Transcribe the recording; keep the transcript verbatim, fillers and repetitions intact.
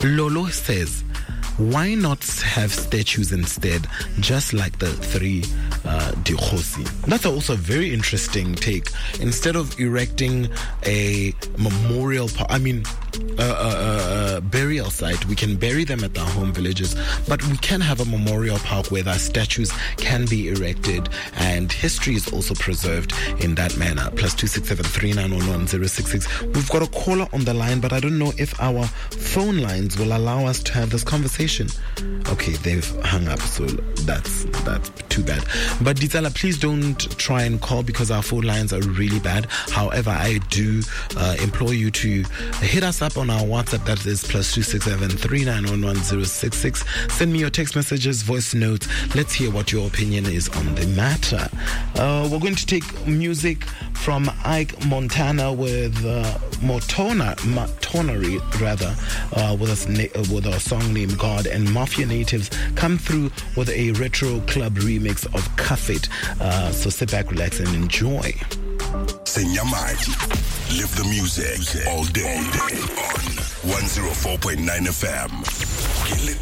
Lolo says, why not have statues instead, just like the three uh, Dikhosi? That's also a very interesting take. Instead of erecting a memorial, par- I mean, a, a, a burial site, we can bury them at their home villages, but we can have a memorial park where their statues can be erected, and history is also preserved in that manner. Plus two six seven three nine one one zero six six. We've got a caller on the line, but I don't know if our phone lines will allow us to have this conversation. Okay, they've hung up, so that's that's too bad. But Ditsala, please don't try and call because our phone lines are really bad. However, I do uh, implore you to hit us up on our WhatsApp. That is plus two six seven three nine one one zero six six. Send me your text messages, voice notes. Let's hear what your opinion is on the matter. Uh, we're going to take music from Ike Montana with uh, Motona, Motonary rather, uh, with a na- with a song named God, and Mafia Natives come through with a retro club remix of Cuff It. Uh, so sit back, relax, and enjoy. Senyamati, live the music all day on one oh four point nine F M.